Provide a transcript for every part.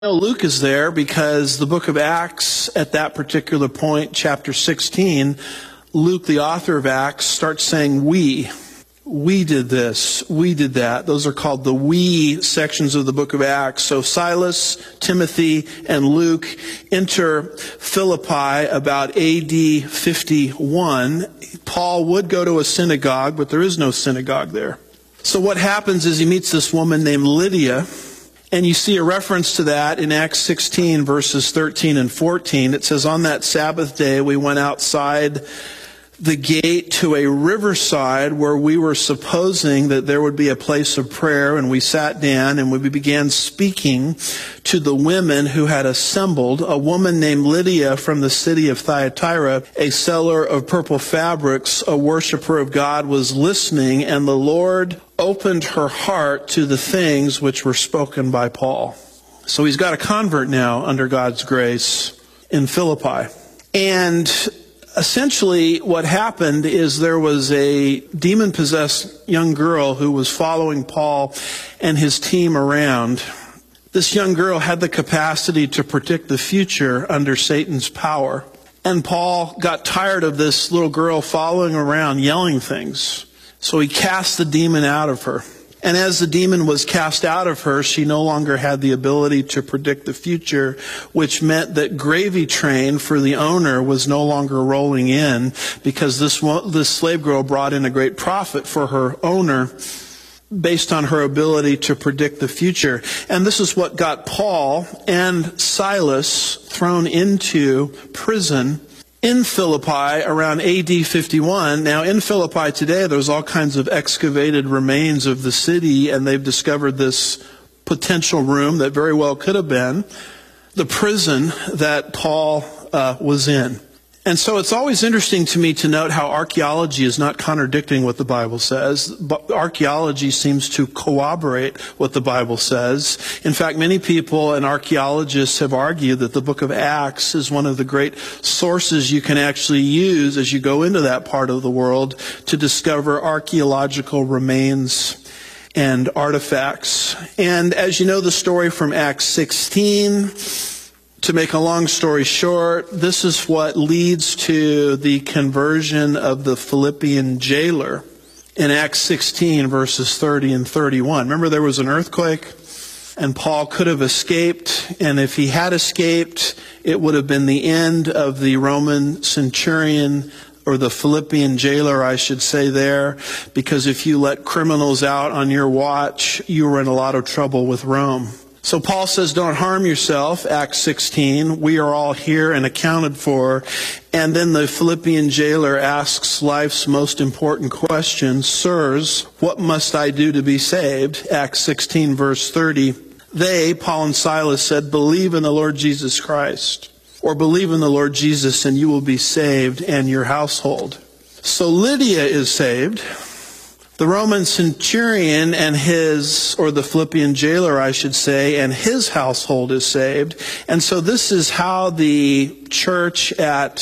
No, Luke is there because the book of Acts, at that particular point, chapter 16, Luke, the author of Acts, starts saying, we did this, we did that. Those are called the we sections of the book of Acts. So Silas, Timothy, and Luke enter Philippi about AD 51. Paul would go to a synagogue, but there is no synagogue there. So what happens is he meets this woman named Lydia. And you see a reference to that in Acts 16, verses 13 and 14. It says, on that Sabbath day, we went outside the gate to a riverside where we were supposing that there would be a place of prayer. And we sat down and we began speaking to the women who had assembled. A woman named Lydia from the city of Thyatira, a seller of purple fabrics, a worshiper of God, was listening, and the Lord opened her heart to the things which were spoken by Paul. So he's got a convert now under God's grace in Philippi. And essentially what happened is there was a demon-possessed young girl who was following Paul and his team around. This young girl had the capacity to predict the future under Satan's power. And Paul got tired of this little girl following around yelling things. So he cast the demon out of her. And as the demon was cast out of her, she no longer had the ability to predict the future, which meant that gravy train for the owner was no longer rolling in, because this slave girl brought in a great profit for her owner based on her ability to predict the future. And this is what got Paul and Silas thrown into prison in Philippi around AD 51. Now, in Philippi today, there's all kinds of excavated remains of the city, and they've discovered this potential room that very well could have been the prison that Paul was in. And so it's always interesting to me to note how archaeology is not contradicting what the Bible says. But archaeology seems to corroborate what the Bible says. In fact, many people and archaeologists have argued that the book of Acts is one of the great sources you can actually use as you go into that part of the world to discover archaeological remains and artifacts. And as you know the story from Acts 16, to make a long story short, this is what leads to the conversion of the Philippian jailer in Acts 16, verses 30 and 31. Remember, there was an earthquake, and Paul could have escaped, and if he had escaped, it would have been the end of the Roman centurion, or the Philippian jailer, I should say there, because if you let criminals out on your watch, you were in a lot of trouble with Rome. So Paul says, don't harm yourself, Acts 16. We are all here and accounted for. And then the Philippian jailer asks life's most important question, sirs, what must I do to be saved? Acts 16, verse 30. They, Paul and Silas, said, believe in the Lord Jesus Christ, or believe in the Lord Jesus and you will be saved and your household. So Lydia is saved. The Roman centurion and the Philippian jailer, I should say, and his household is saved. And so this is how the church at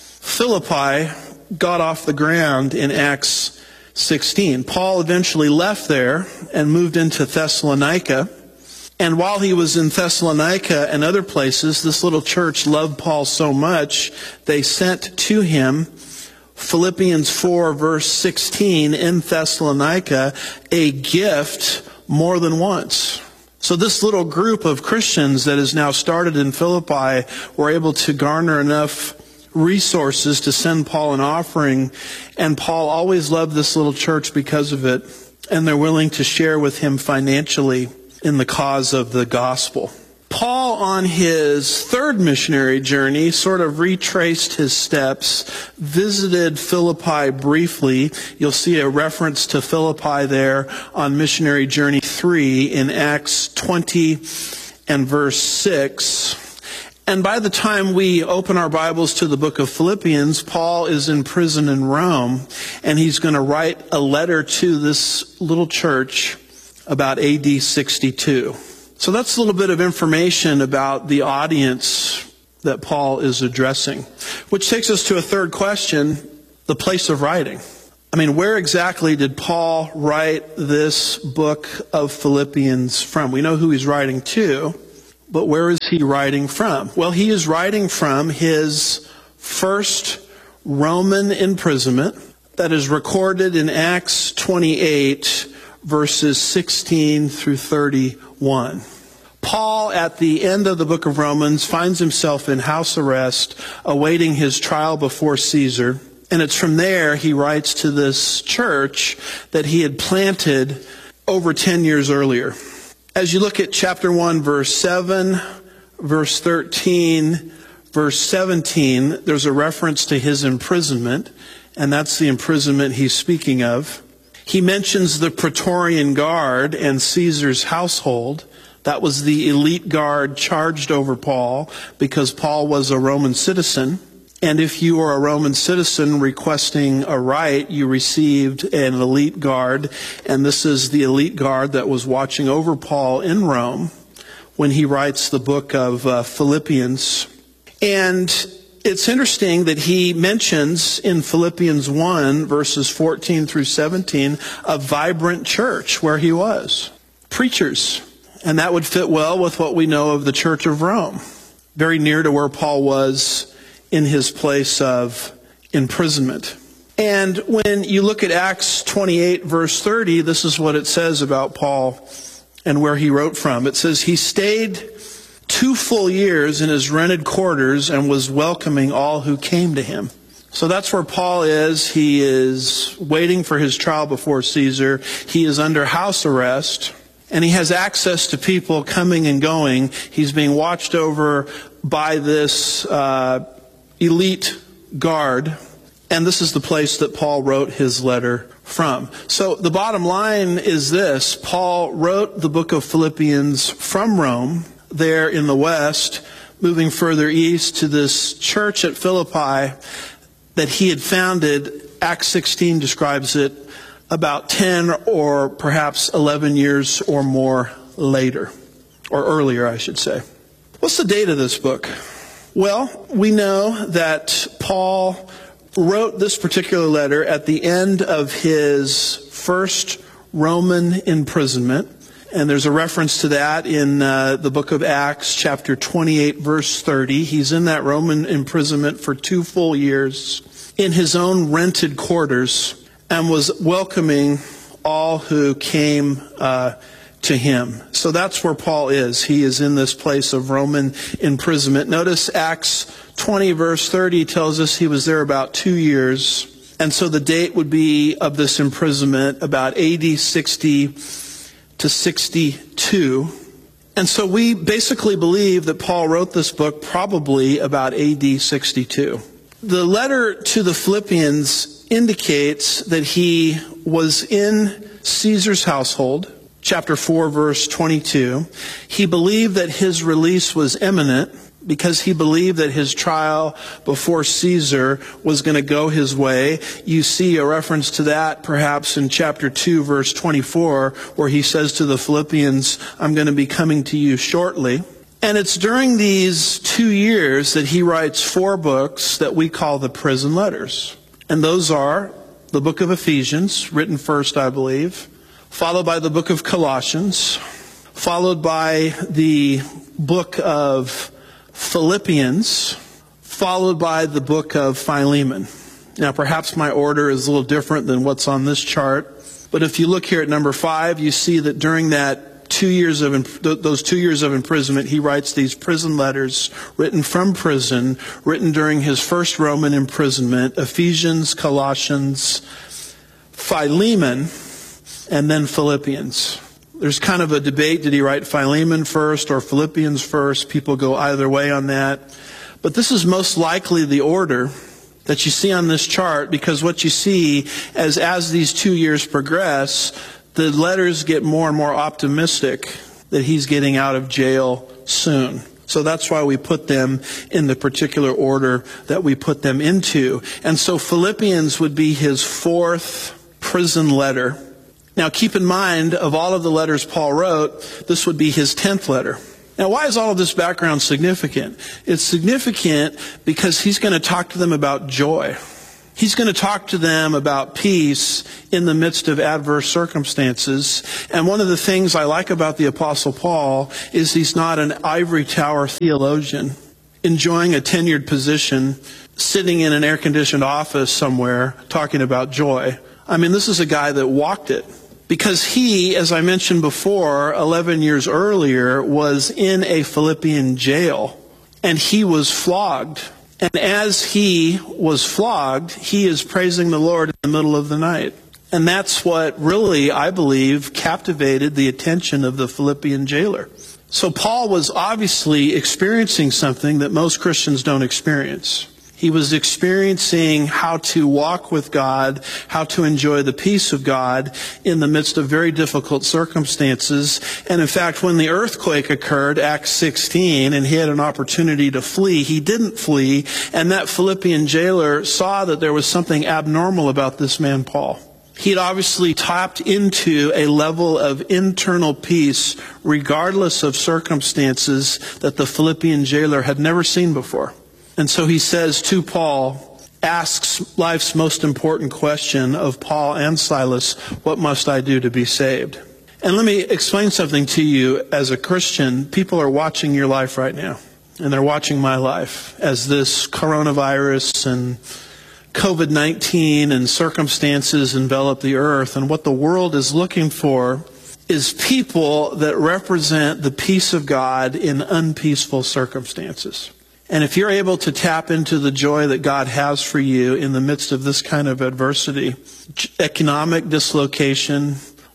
Philippi got off the ground in Acts 16. Paul eventually left there and moved into Thessalonica. And while he was in Thessalonica and other places, this little church loved Paul so much, they sent to him Philippians 4, verse 16, in Thessalonica, a gift more than once. So this little group of Christians that is now started in Philippi were able to garner enough resources to send Paul an offering. And Paul always loved this little church because of it. And they're willing to share with him financially in the cause of the gospel. Paul, on his third missionary journey, sort of retraced his steps, visited Philippi briefly. You'll see a reference to Philippi there on missionary journey 3 in Acts 20 and verse 6. And by the time we open our Bibles to the book of Philippians, Paul is in prison in Rome, and he's going to write a letter to this little church about AD 62. So that's a little bit of information about the audience that Paul is addressing. Which takes us to a third question, the place of writing. I mean, where exactly did Paul write this book of Philippians from? We know who he's writing to. But where is he writing from? Well, he is writing from his first Roman imprisonment that is recorded in Acts 28, verses 16 through 31. Paul, at the end of the book of Romans, finds himself in house arrest, awaiting his trial before Caesar. And it's from there he writes to this church that he had planted over 10 years earlier. As you look at chapter 1, verse 7, verse 13, verse 17, there's a reference to his imprisonment, and that's the imprisonment he's speaking of. He mentions the Praetorian Guard and Caesar's household. That was the elite guard charged over Paul because Paul was a Roman citizen. And if you are a Roman citizen requesting a right, you received an elite guard. And this is the elite guard that was watching over Paul in Rome when he writes the book of Philippians. And it's interesting that he mentions in Philippians 1, verses 14 through 17, a vibrant church where he was. Preachers. And that would fit well with what we know of the Church of Rome. Very near to where Paul was in his place of imprisonment. And when you look at Acts 28, verse 30, this is what it says about Paul and where he wrote from. It says, he stayed 2 full years in his rented quarters and was welcoming all who came to him. So that's where Paul is. He is waiting for his trial before Caesar. He is under house arrest. And he has access to people coming and going. He's being watched over by this elite guard. And this is the place that Paul wrote his letter from. So the bottom line is this. Paul wrote the book of Philippians from Rome, there in the west, moving further east to this church at Philippi that he had founded. Acts 16 describes it about 10 or perhaps 11 years or more later, or earlier, I should say. What's the date of this book? Well, we know that Paul wrote this particular letter at the end of his first Roman imprisonment. And there's a reference to that in the book of Acts, chapter 28, verse 30. He's in that Roman imprisonment for 2 full years in his own rented quarters, and was welcoming all who came to him. So that's where Paul is. He is in this place of Roman imprisonment. Notice Acts 20, verse 30 tells us he was there about 2 years. And so the date would be of this imprisonment about AD 60 to 62. And so we basically believe that Paul wrote this book probably about AD 62. The letter to the Philippians indicates that he was in Caesar's household. Chapter 4, verse 22. He believed that his release was imminent because he believed that his trial before Caesar was going to go his way. You see a reference to that perhaps in chapter 2, verse 24, where he says to the Philippians, I'm going to be coming to you shortly. And it's during these 2 years that he writes 4 books that we call the prison letters. And those are the book of Ephesians, written first, I believe, followed by the book of Colossians, followed by the book of Philippians, followed by the book of Philemon. Now, perhaps my order is a little different than what's on this chart, but if you look here at number 5, you see that during that those 2 years of imprisonment, he writes these prison letters written from prison, written during his first Roman imprisonment, Ephesians, Colossians, Philemon, and then Philippians. There's kind of a debate. Did he write Philemon first or Philippians first? People go either way on that. But this is most likely the order that you see on this chart, because what you see as these 2 years progress, the letters get more and more optimistic that he's getting out of jail soon. So that's why we put them in the particular order that we put them into. And so Philippians would be his 4th prison letter. Now keep in mind, of all of the letters Paul wrote, this would be his 10th letter. Now why is all of this background significant? It's significant because he's going to talk to them about joy. He's going to talk to them about peace in the midst of adverse circumstances. And one of the things I like about the Apostle Paul is he's not an ivory tower theologian enjoying a tenured position, sitting in an air-conditioned office somewhere talking about joy. I mean, this is a guy that walked it. Because he, as I mentioned before, 11 years earlier, was in a Philippian jail. And he was flogged. And as he was flogged, he is praising the Lord in the middle of the night. And that's what really, I believe, captivated the attention of the Philippian jailer. So Paul was obviously experiencing something that most Christians don't experience. He was experiencing how to walk with God, how to enjoy the peace of God in the midst of very difficult circumstances. And in fact, when the earthquake occurred, Acts 16, and he had an opportunity to flee, he didn't flee. And that Philippian jailer saw that there was something abnormal about this man, Paul. He'd obviously tapped into a level of internal peace, regardless of circumstances, that the Philippian jailer had never seen before. And so he says to Paul, asks life's most important question of Paul and Silas, what must I do to be saved? And let me explain something to you. As a Christian, people are watching your life right now. And they're watching my life as this coronavirus and COVID-19 and circumstances envelop the earth. And what the world is looking for is people that represent the peace of God in unpeaceful circumstances. And if you're able to tap into the joy that God has for you in the midst of this kind of adversity, economic dislocation,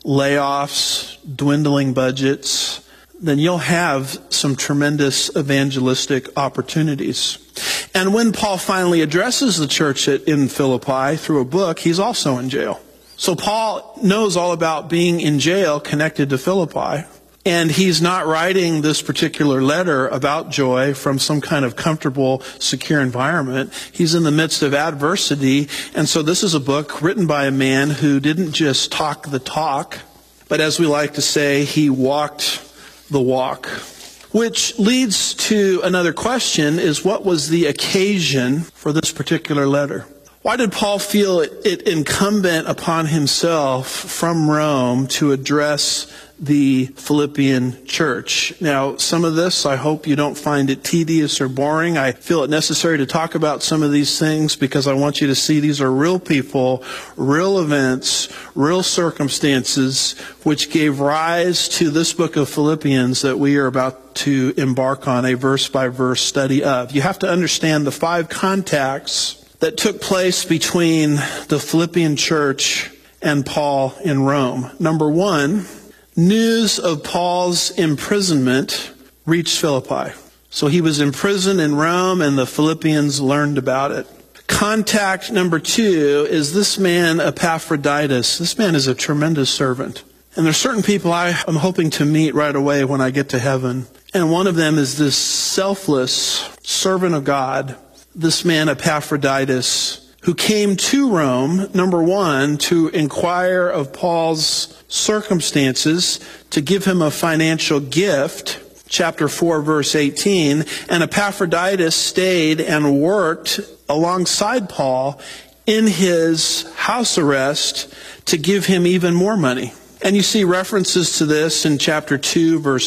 layoffs, dwindling budgets, then you'll have some tremendous evangelistic opportunities. And when Paul finally addresses the church in Philippi through a book, he's also in jail. So Paul knows all about being in jail connected to Philippi. And he's not writing this particular letter about joy from some kind of comfortable, secure environment. He's in the midst of adversity. And so this is a book written by a man who didn't just talk the talk, but as we like to say, he walked the walk. Which leads to another question, is what was the occasion for this particular letter? Why did Paul feel it incumbent upon himself from Rome to address the Philippian church? Now, some of this, I hope you don't find it tedious or boring. I feel it necessary to talk about some of these things because I want you to see these are real people, real events, real circumstances, which gave rise to this book of Philippians that we are about to embark on a verse-by-verse study of. You have to understand the 5 contacts that took place between the Philippian church and Paul in Rome. Number 1, news of Paul's imprisonment reached Philippi. So he was imprisoned in Rome and the Philippians learned about it. Contact number 2 is this man Epaphroditus. This man is a tremendous servant. And there's certain people I am hoping to meet right away when I get to heaven. And one of them is this selfless servant of God, this man Epaphroditus, who came to Rome, number 1, to inquire of Paul's circumstances, to give him a financial gift, chapter 4, verse 18. And Epaphroditus stayed and worked alongside Paul in his house arrest to give him even more money. And you see references to this in chapter 2, verse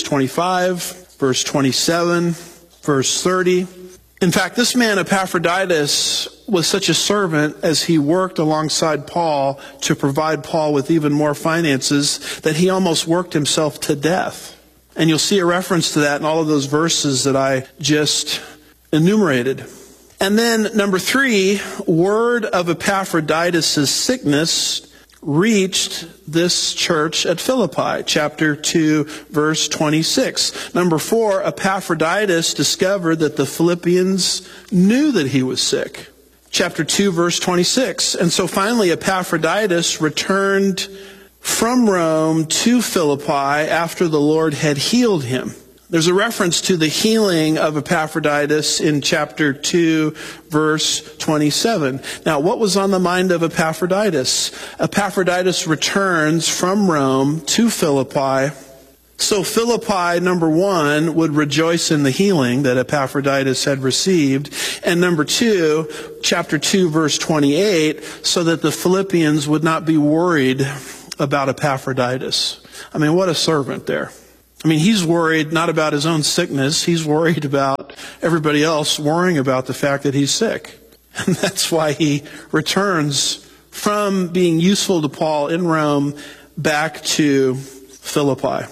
25, verse 27, verse 30. In fact, this man Epaphroditus was such a servant as he worked alongside Paul to provide Paul with even more finances that he almost worked himself to death. And you'll see a reference to that in all of those verses that I just enumerated. And then number 3, word of Epaphroditus' sickness reached this church at Philippi, chapter 2, verse 26. Number 4, Epaphroditus discovered that the Philippians knew that he was sick. Chapter 2, verse 26. And so finally, Epaphroditus returned from Rome to Philippi after the Lord had healed him. There's a reference to the healing of Epaphroditus in chapter 2, verse 27. Now, what was on the mind of Epaphroditus? Epaphroditus returns from Rome to Philippi So Philippi, number one, would rejoice in the healing that Epaphroditus had received. And number two, chapter 2, verse 28, so that the Philippians would not be worried about Epaphroditus. I mean, what a servant there. I mean, he's worried not about his own sickness. He's worried about everybody else worrying about the fact that he's sick. And that's why he returns from being useful to Paul in Rome back to Philippi.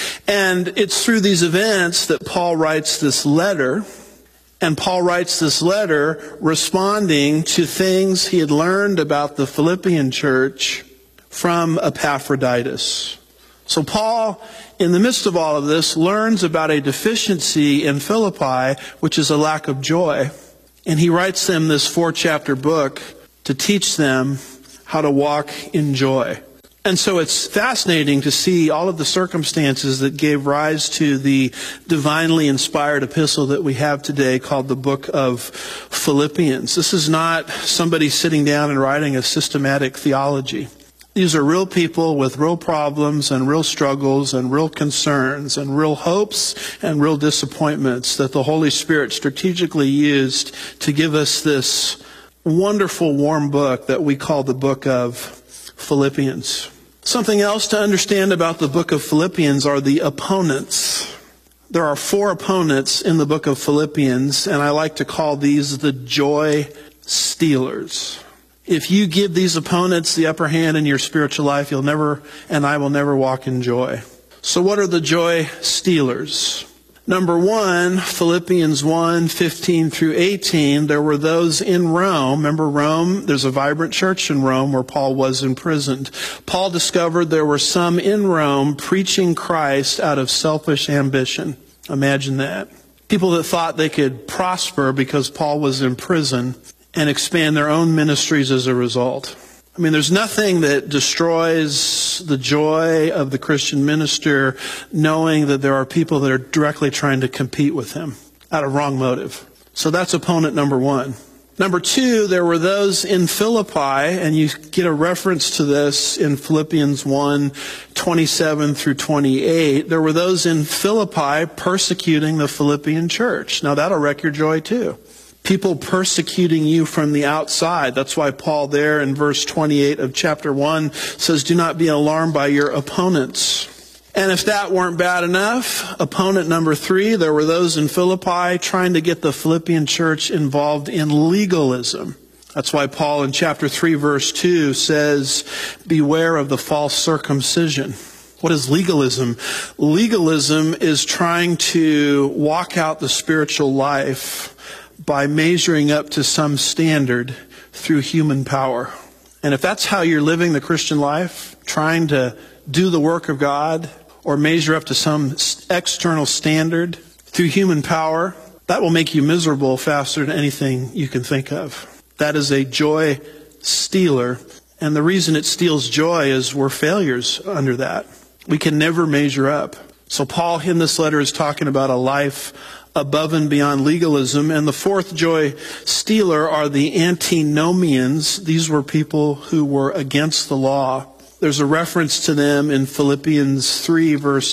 And it's through these events that Paul writes this letter. And Paul writes this letter responding to things he had learned about the Philippian church from Epaphroditus. So Paul, in the midst of all of this, learns about a deficiency in Philippi, which is a lack of joy. And he writes them this 4-chapter book to teach them how to walk in joy. And so it's fascinating to see all of the circumstances that gave rise to the divinely inspired epistle that we have today called the book of Philippians. This is not somebody sitting down and writing a systematic theology. These are real people with real problems and real struggles and real concerns and real hopes and real disappointments that the Holy Spirit strategically used to give us this wonderful, warm book that we call the book of Philippians. Something else to understand about the book of Philippians are the opponents. There are 4 opponents in the book of Philippians, and I like to call these the joy stealers. If you give these opponents the upper hand in your spiritual life, you'll never, and I will never walk in joy. So what are the joy stealers? Number 1, Philippians 1, 15 through 18, there were those in Rome. Remember Rome? There's a vibrant church in Rome where Paul was imprisoned. Paul discovered there were some in Rome preaching Christ out of selfish ambition. Imagine that. People that thought they could prosper because Paul was in prison and expand their own ministries as a result. I mean, there's nothing that destroys the joy of the Christian minister knowing that there are people that are directly trying to compete with him out of wrong motive. So that's opponent number 1. Number 2, there were those in Philippi, and you get a reference to this in Philippians 1, 27 through 28. There were those in Philippi persecuting the Philippian church. Now that'll wreck your joy too. People persecuting you from the outside. That's why Paul there in verse 28 of chapter 1 says, do not be alarmed by your opponents. And if that weren't bad enough, opponent number 3, there were those in Philippi trying to get the Philippian church involved in legalism. That's why Paul in chapter 3 verse 2 says, beware of the false circumcision. What is legalism? Legalism is trying to walk out the spiritual life by measuring up to some standard through human power. And if that's how you're living the Christian life, trying to do the work of God or measure up to some external standard through human power, that will make you miserable faster than anything you can think of. That is a joy stealer. And the reason it steals joy is we're failures under that. We can never measure up. So Paul in this letter is talking about a life above and beyond legalism. And the 4th joy stealer are the antinomians. These were people who were against the law. There's a reference to them in Philippians 3 verse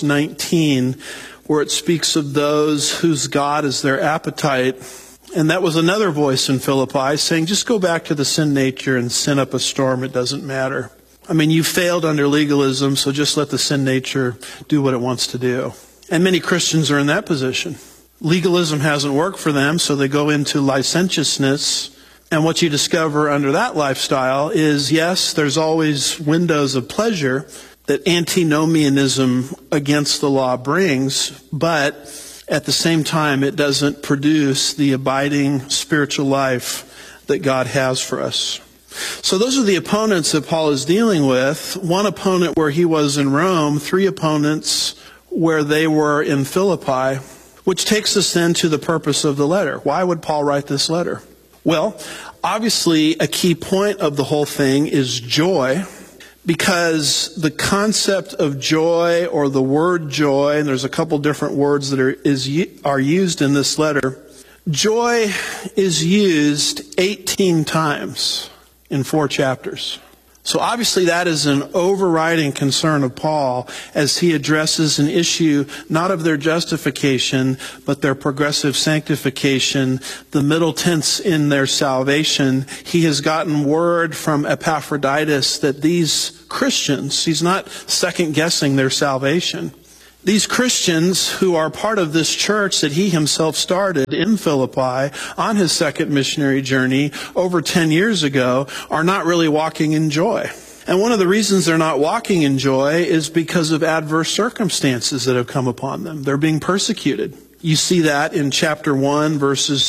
19 where it speaks of those whose God is their appetite. And that was another voice in Philippi saying, just go back to the sin nature and sin up a storm. It doesn't matter. I mean, you failed under legalism, so just let the sin nature do what it wants to do. And many Christians are in that position. Legalism hasn't worked for them, so they go into licentiousness. And what you discover under that lifestyle is, yes, there's always windows of pleasure that antinomianism against the law brings, but at the same time, it doesn't produce the abiding spiritual life that God has for us. So those are the opponents that Paul is dealing with. 1 opponent where he was in Rome, 3 opponents where they were in Philippi. Which takes us then to the purpose of the letter. Why would Paul write this letter? Well, obviously a key point of the whole thing is joy, because the concept of joy or the word joy, and there's a couple different words that are used in this letter. Joy is used 18 times in 4 chapters. So obviously that is an overriding concern of Paul as he addresses an issue not of their justification, but their progressive sanctification, the middle tense in their salvation. He has gotten word from Epaphroditus that these Christians, he's not second guessing their salvation. These Christians who are part of this church that he himself started in Philippi on his second missionary journey over 10 years ago are not really walking in joy. And one of the reasons they're not walking in joy is because of adverse circumstances that have come upon them. They're being persecuted. You see that in chapter 1, verses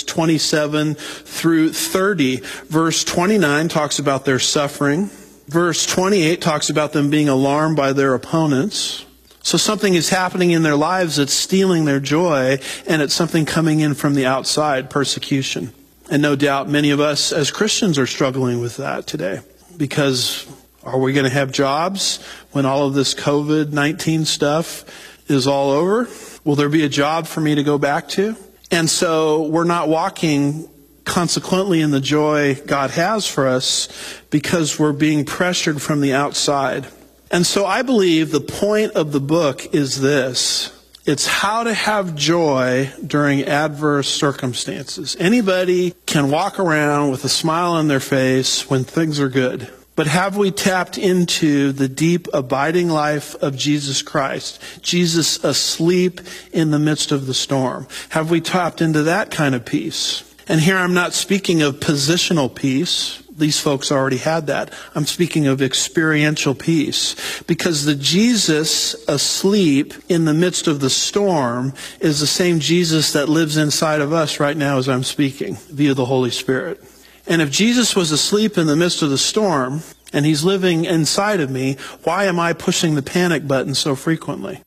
27 through 30. Verse 29 talks about their suffering. Verse 28 talks about them being alarmed by their opponents. So something is happening in their lives that's stealing their joy, and it's something coming in from the outside, persecution. And no doubt many of us as Christians are struggling with that today. Because are we going to have jobs when all of this COVID-19 stuff is all over? Will there be a job for me to go back to? And so we're not walking consequently in the joy God has for us because we're being pressured from the outside. And so I believe the point of the book is this. It's how to have joy during adverse circumstances. Anybody can walk around with a smile on their face when things are good. But have we tapped into the deep, abiding life of Jesus Christ? Jesus asleep in the midst of the storm. Have we tapped into that kind of peace? And here I'm not speaking of positional peace. These folks already had that. I'm speaking of experiential peace. Because the Jesus asleep in the midst of the storm is the same Jesus that lives inside of us right now as I'm speaking, via the Holy Spirit. And if Jesus was asleep in the midst of the storm, and he's living inside of me, why am I pushing the panic button so frequently?